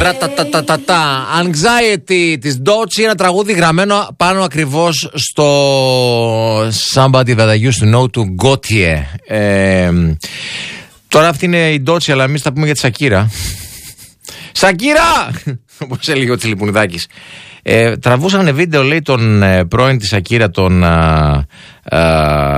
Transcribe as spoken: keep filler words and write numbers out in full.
Ρατατατατατά. Anxiety της Dochi, ένα τραγούδι γραμμένο πάνω ακριβώς στο Somebody That I Used To Know του Gautier. Ε, τώρα αυτή είναι η Dochi, αλλά εμείς θα πούμε για τη Σακύρα. Σακύρα! Όπως έλεγε ο Τσιλιπουνιδάκης. Ε, τραβούσαν βίντεο, λέει, τον ε, πρώην της Σακύρα, τον... Α, α,